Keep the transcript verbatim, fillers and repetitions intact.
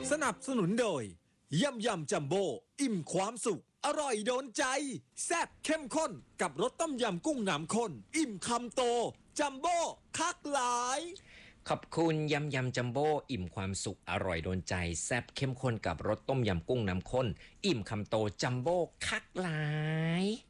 สนับสนุนโดยยำยำจัมโบ้อิ่มความสุขอร่อยโดนใจแซ่บเข้มข้นกับรสต้มยำกุ้งน้ำข้นอิ่มคำโตจัมโบ้คักหลายขอบคุณยำยำจัมโบ้อิ่มความสุขอร่อยโดนใจแซ่บเข้มข้นกับรสต้มยำกุ้งน้ำข้นอิ่มคำโตจัมโบ้คักหลาย